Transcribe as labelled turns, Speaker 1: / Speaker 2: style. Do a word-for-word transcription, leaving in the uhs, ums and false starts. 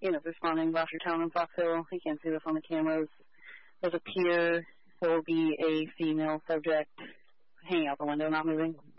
Speaker 1: units responding, Gloucestertown and Fox Hill. You can't see this on the cameras. There's a pier. There will be a female subject hanging out the window, not moving.